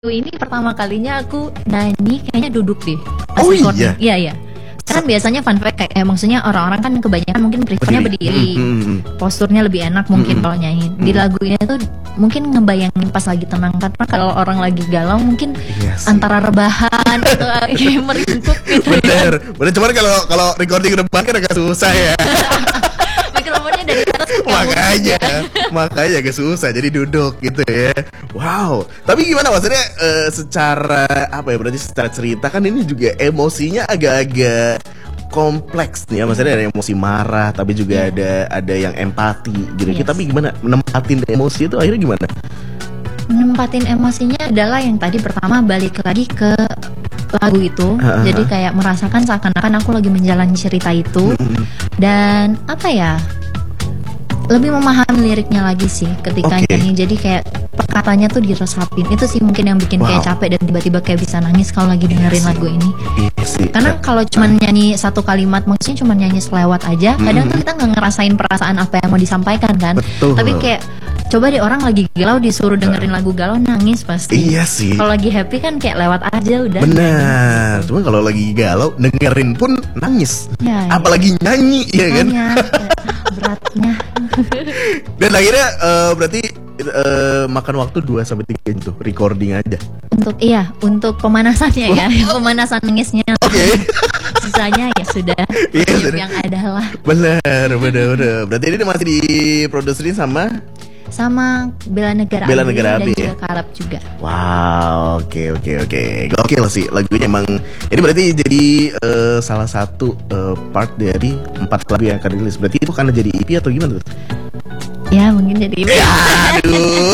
Ini pertama kalinya aku nyanyi kayaknya duduk deh. Pas Oh recording. iya? Iya, iya. Kan biasanya fun fact kayak maksudnya orang-orang kan kebanyakan mungkin prefernya berdiri. Posturnya lebih enak mungkin kalau nyanyi. Di lagu ini tuh mungkin ngebayangin pas lagi tenang, karena kalau orang lagi galau mungkin Iya sih. antara rebahan atau kayak meringkuk gitu. Bener, bener. Cuman kalau recording rebahan kan agak susah ya. Mikrofonnya dari atas ke bawah. makanya agak susah. Jadi duduk gitu ya. Wow. Tapi gimana maksudnya secara apa ya? Berarti secara cerita kan ini juga emosinya agak-agak kompleks nih ya. Maksudnya ada emosi marah, tapi juga ada yang empati gitu. Yes. Tapi gimana menempatin emosi itu akhirnya gimana? Menempatin emosinya adalah yang tadi pertama balik lagi ke lagu itu. Jadi kayak merasakan seakan-akan aku lagi menjalani cerita itu. Dan apa ya, lebih memahami liriknya lagi sih ketika nyanyi. Jadi kayak perkatanya tuh diresapin. Itu sih mungkin yang bikin kayak capek dan tiba-tiba kayak bisa nangis kalau lagi dengerin lagu ini. Karena kalau cuma nyanyi satu kalimat, maksudnya cuma nyanyi selewat aja, kadang tuh kita nggak ngerasain perasaan apa yang mau disampaikan kan. Betul. Tapi kayak coba deh orang lagi galau disuruh dengerin lagu galau, nangis pasti. Iya sih. Kalau lagi happy kan kayak lewat aja udah. Benar. Cuman kalau lagi galau dengerin pun nangis. Ya, Apalagi nyanyi, ya kan? Beratnya. Dan akhirnya berarti makan waktu 2-3 jam tuh recording aja. Untuk pemanasannya ya, pemanasan nangisnya. Oke. Sisanya ya sudah yang ada lah. Benar. Berarti ini masih diproduserin sama Bela Negara AB dan juga Kaleb juga. Wow, oke. Gokil sih lagunya emang. Ini berarti jadi salah satu part dari 4 lagu yang akan rilis. Berarti itu karena jadi EP atau gimana tuh? Ya mungkin jadi EP. Aduh.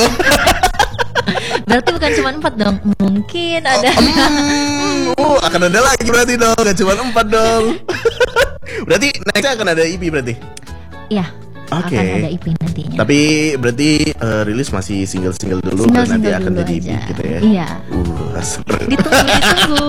Berarti bukan cuma 4 dong. Mungkin ada. Akan ada lagi berarti dong. Gak cuma 4 dong. Berarti nextnya akan ada EP berarti? Iya. Oke. Akan ada EP nantinya. Tapi berarti rilis masih single-single dulu, dan nanti akan jadi EP gitu ya. Iya. Seru. Ditunggu.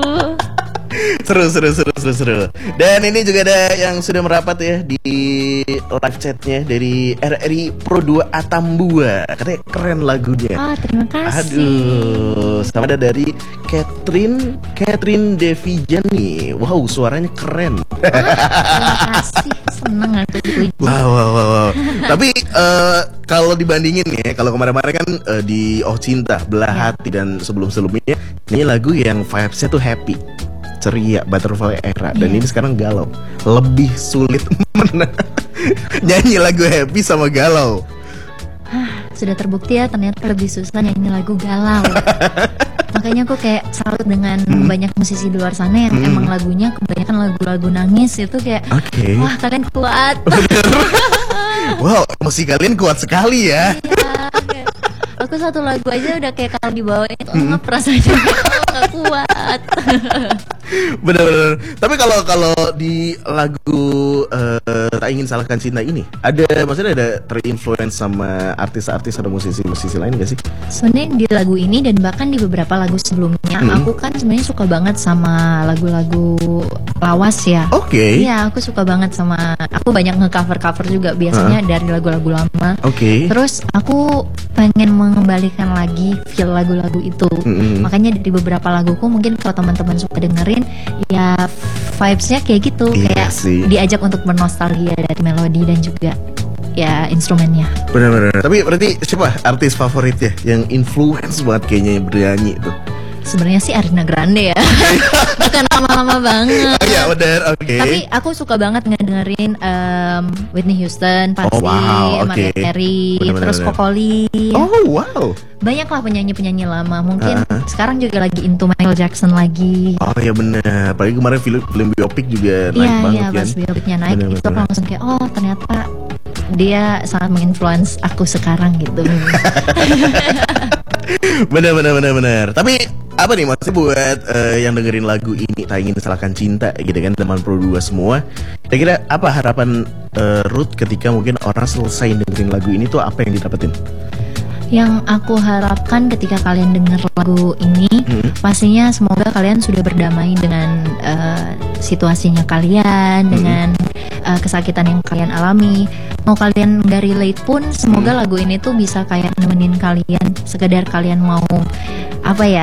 Seru. Dan ini juga ada yang sudah merapat ya di live chatnya dari RRI Pro 2 Atambua. Katanya keren lagunya. Terima kasih. Aduh, sama ada dari Catherine Devijani. Wow, suaranya keren. Terima kasih, seneng aku dipuji. Wow. Tapi kalau dibandingin ya, kalau kemarin-kemarin kan di Oh Cinta, Belah Hati dan sebelum-sebelumnya, ini lagu yang vibes-nya tuh happy, ceria, butterfly era. Dan ini sekarang galau. Lebih sulit mana nyanyi lagu happy sama galau. Sudah terbukti ya, ternyata lebih susah nyanyi lagu galau. Makanya aku kayak salut dengan banyak musisi di luar sana yang emang lagunya kebanyakan lagu-lagu nangis. Itu kayak wah, kalian kuat. Wow, emosi kalian kuat sekali ya. Iya, aku satu lagu aja udah kayak kalau dibawain itu ngap rasanya nggak kuat. Bener. Tapi kalau di lagu Tak Ingin Salahkan Cinta ini maksudnya ada terinfluence sama artis-artis atau musisi-musisi lain gak sih? Sebenarnya di lagu ini dan bahkan di beberapa lagu sebelumnya, aku kan sebenarnya suka banget sama lagu-lagu lawas ya. Oke. Iya, aku suka banget aku banyak nge-cover juga biasanya dari lagu-lagu lama. Terus aku pengen mengembalikan lagi feel lagu-lagu itu. Makanya di beberapa laguku mungkin kalau teman-teman suka dengerin, ya vibes-nya kayak gitu, kayak diajak untuk bernostalgia dari melodi dan juga ya instrumennya. Benar. Tapi berarti siapa artis favorit ya yang influence banget kayaknya yang bernyanyi itu? Sebenarnya sih Ariana Grande ya. Bukan lama-lama banget. Oh iya, benar. Oke. Tapi aku suka banget ngedengerin Whitney Houston, pasti Mariah Carey, terus Kokoli. Oh wow. Banyak lah penyanyi-penyanyi lama. Mungkin sekarang juga lagi into Michael Jackson lagi. Oh iya benar. Apalagi kemarin film biopik juga naik banget kan. Iya, pas biopiknya naik itu aku langsung kayak ternyata dia sangat menginfluence aku sekarang gitu. Benar. Tapi apa nih maksudnya buat yang dengerin lagu ini Tak Ingin Salahkan Cinta gitu kan, teman Pro 2 semua, kira-kira apa harapan Ruth ketika mungkin orang selesai dengerin lagu ini tuh apa yang didapetin? Yang aku harapkan ketika kalian denger lagu ini, pastinya semoga kalian sudah berdamai dengan situasinya kalian, dengan kesakitan yang kalian alami. Mau kalian nggak relate pun, semoga lagu ini tuh bisa kayak nemenin kalian, sekedar kalian mau apa ya,